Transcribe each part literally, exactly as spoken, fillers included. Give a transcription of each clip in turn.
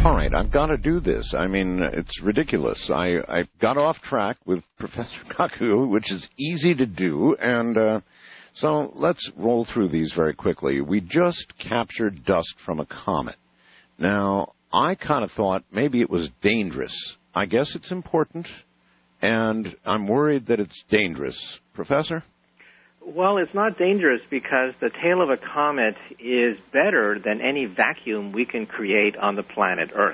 All right, I've got to do this. I mean, it's ridiculous. I, I got off track with Professor Kaku, which is easy to do, and uh, so let's roll through these very quickly. We just captured dust from a comet. Now, I kind of thought maybe it was dangerous. I guess it's important, and I'm worried that it's dangerous. Professor? Well, it's not dangerous because the tail of a comet is better than any vacuum we can create on the planet Earth.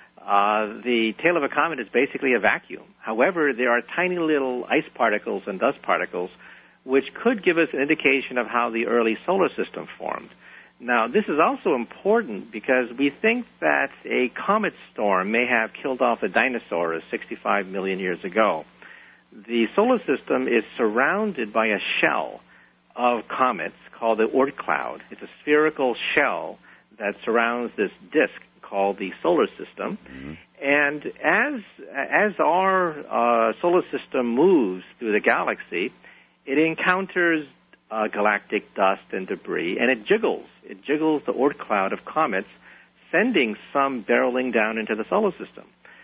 Uh, the tail of a comet is basically a vacuum. However, there are tiny little ice particles and dust particles which could give us an indication of how the early solar system formed. Now, this is also important because we think that a comet storm may have killed off the dinosaurs sixty-five million years ago. The solar system is surrounded by a shell of comets called the Oort cloud. It's a spherical shell that surrounds this disk called the solar system. Mm-hmm. And as as our uh, solar system moves through the galaxy, it encounters uh, galactic dust and debris, and it jiggles. It jiggles the Oort cloud of comets, sending some barreling down into the solar system.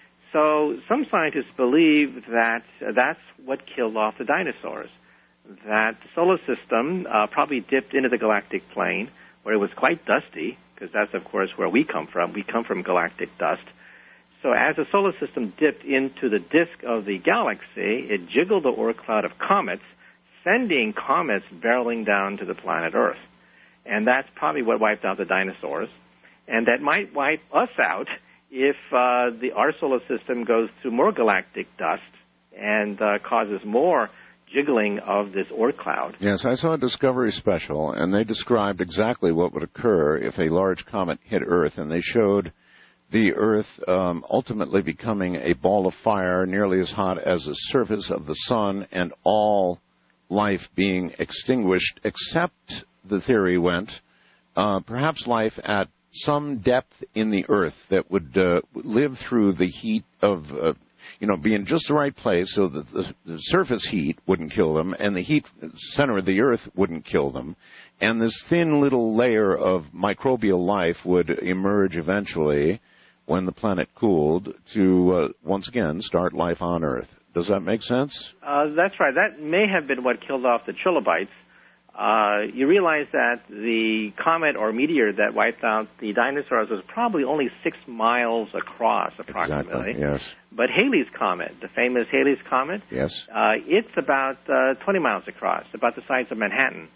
So some scientists believe that uh, that's what killed off the dinosaurs, that the solar system uh, probably dipped into the galactic plane where it was quite dusty, because that's, of course, where we come from. We come from galactic dust. So as the solar system dipped into the disk of the galaxy, it jiggled the Oort cloud of comets, sending comets barreling down to the planet Earth. And that's probably what wiped out the dinosaurs. And that might wipe us out if uh, the our solar system goes through more galactic dust and uh, causes more jiggling of this Oort cloud. Yes, I saw a Discovery special, and they described exactly what would occur if a large comet hit Earth, and they showed the Earth um, ultimately becoming a ball of fire nearly as hot as the surface of the sun, and all life being extinguished, except, the theory went, uh, perhaps life at some depth in the Earth that would uh, live through the heat of, uh, you know, be in just the right place so that the, the surface heat wouldn't kill them and the heat center of the Earth wouldn't kill them. And this thin little layer of microbial life would emerge eventually when the planet cooled to, uh, once again, start life on Earth. Does that make sense? Uh, that's right. That may have been what killed off the trilobites. Uh, you realize that the comet or meteor that wiped out the dinosaurs was probably only six miles across, approximately. Exactly, yes. But Halley's Comet, the famous Halley's Comet, yes, uh, it's about uh, twenty miles across, about the size of Manhattan.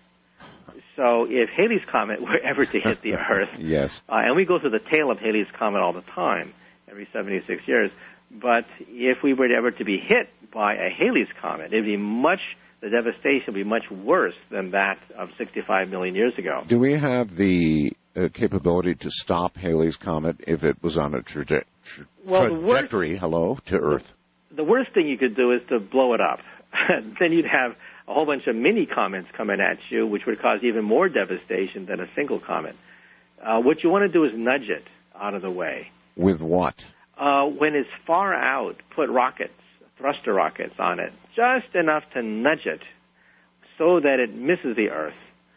So if Halley's Comet were ever to hit the Earth, yes, uh, and we go through the tail of Halley's Comet all the time, every seventy-six years, but if we were ever to be hit by a Halley's Comet, it would be much... the devastation would be much worse than that of sixty-five million years ago. Do we have the uh, capability to stop Halley's Comet if it was on a traje- tra- well, trajectory, worst, hello, to Earth? The worst thing you could do is to blow it up. Then you'd have a whole bunch of mini comets coming at you, which would cause even more devastation than a single comet. Uh, what you want to do is nudge it out of the way. With what? Uh, when it's far out, put rockets. Thruster rockets on it, just enough to nudge it so that it misses the Earth.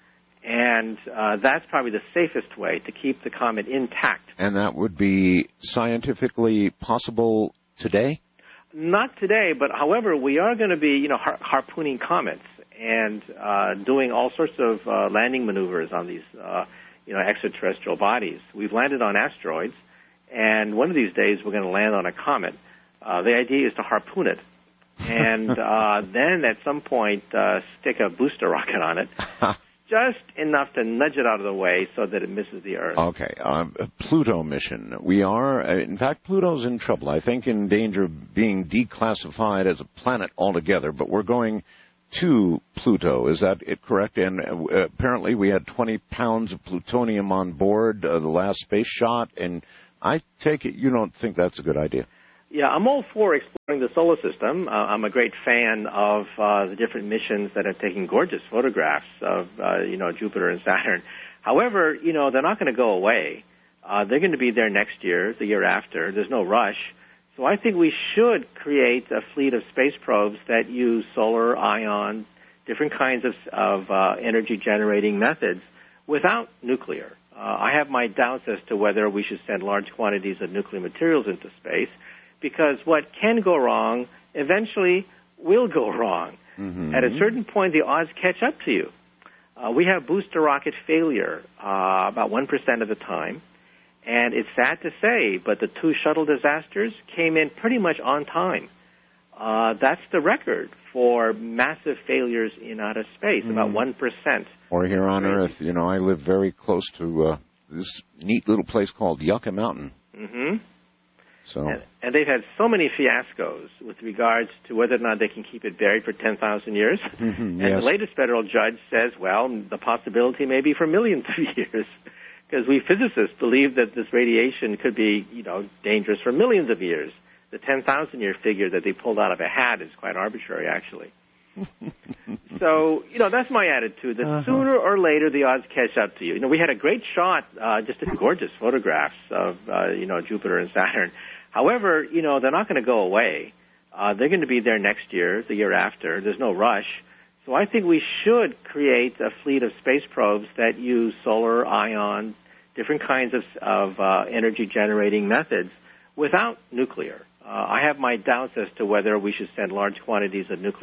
And uh, that's probably the safest way to keep the comet intact. And that would be scientifically possible today? Not today, but however, we are going to be, you know, har- harpooning comets and uh, doing all sorts of uh, landing maneuvers on these, uh, you know, extraterrestrial bodies. We've landed on asteroids, and one of these days we're going to land on a comet. Uh, the idea is to harpoon it, and uh, then at some point uh, stick a booster rocket on it, just enough to nudge it out of the way so that it misses the Earth. Okay. Um, Pluto mission. We are, uh, in fact, Pluto's in trouble. I think in danger of being declassified as a planet altogether, but we're going to Pluto. Is that it correct? And uh, apparently we had twenty pounds of plutonium on board uh, the last space shot, and I take it you don't think that's a good idea. Yeah, I'm all for exploring the solar system. Uh, I'm a great fan of uh, the different missions that are taking gorgeous photographs of, uh, you know, Jupiter and Saturn. However, you know, they're not going to go away. Uh, they're going to be there next year, the year after. There's no rush. So I think we should create a fleet of space probes that use solar, ion, different kinds of, of uh, energy-generating methods without nuclear. Uh, I have my doubts as to whether we should send large quantities of nuclear materials into space, because what can go wrong eventually will go wrong. Mm-hmm. At a certain point, the odds catch up to you. Uh, we have booster rocket failure uh, about one percent of the time. And it's sad to say, but the two shuttle disasters came in pretty much on time. Uh, that's the record for massive failures in outer space, mm. about one percent. Or here on Earth. You know, I live very close to uh, this neat little place called Yucca Mountain. Mm-hmm. So. And, and they've had so many fiascos with regards to whether or not they can keep it buried for ten thousand years. Mm-hmm, and yes. the latest federal judge says, well, the possibility may be for millions of years. Because we physicists believe that this radiation could be, you know, dangerous for millions of years. The ten thousand year figure that they pulled out of a hat is quite arbitrary, actually. So, you know, that's my attitude, that uh-huh. sooner or later the odds catch up to you. You know, we had a great shot, uh, just gorgeous photographs of, uh, you know, Jupiter and Saturn. However, you know, they're not going to go away. Uh, they're going to be there next year, the year after. There's no rush. So I think we should create a fleet of space probes that use solar, ion, different kinds of, of uh, energy-generating methods without nuclear. Uh, I have my doubts as to whether we should send large quantities of nuclear